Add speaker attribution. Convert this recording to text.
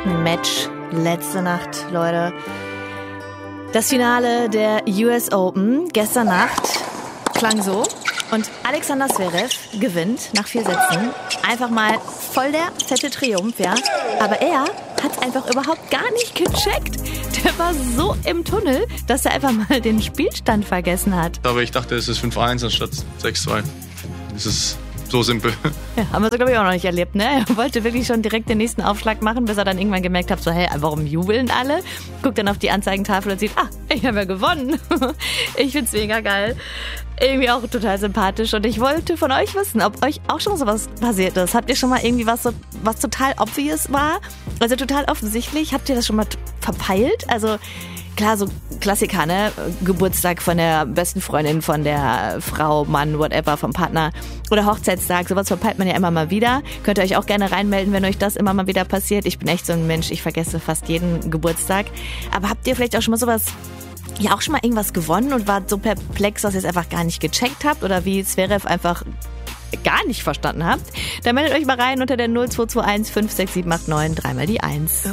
Speaker 1: letzten Match, letzte Nacht, Leute. Das Finale der US Open gestern Nacht klang so. Und Alexander Zverev gewinnt nach 4 Sätzen. Einfach mal voll der fette Triumph, ja. Aber er hat einfach überhaupt gar nicht gecheckt. Der war so im Tunnel, dass er einfach mal den Spielstand vergessen hat.
Speaker 2: Aber ich dachte, es ist 5-1 anstatt 6-2. Es ist so simpel.
Speaker 1: Ja, haben wir so, glaube ich, auch noch nicht erlebt, ne? Er wollte wirklich schon direkt den nächsten Aufschlag machen, bis er dann irgendwann gemerkt hat, so, hey, warum jubeln alle? Guckt dann auf die Anzeigentafel und sieht, ich habe ja gewonnen. Ich find's mega geil. Irgendwie auch total sympathisch. Und ich wollte von euch wissen, ob euch auch schon sowas passiert ist. Habt ihr schon mal irgendwie was total obvious war? Also total offensichtlich. Habt ihr das schon mal verpeilt? Also klar, so Klassiker, ne? Geburtstag von der besten Freundin, von der Frau, Mann, whatever, vom Partner. Oder Hochzeitstag, sowas verpeilt man ja immer mal wieder. Könnt ihr euch auch gerne reinmelden, wenn euch das immer mal wieder passiert. Ich bin echt so ein Mensch, ich vergesse fast jeden Geburtstag. Aber habt ihr vielleicht auch schon mal sowas, ja auch schon mal irgendwas gewonnen und wart so perplex, dass ihr es einfach gar nicht gecheckt habt? Oder wie Zverev einfach gar nicht verstanden habt? Dann meldet euch mal rein unter der 0221 56789 3 mal die 1.